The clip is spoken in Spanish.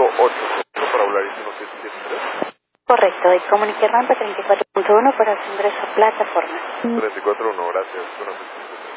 para hablar y 1773. Correcto, y comunique rampa 34.1 para su ingreso a plataforma. 34.1, gracias. Buenas noches.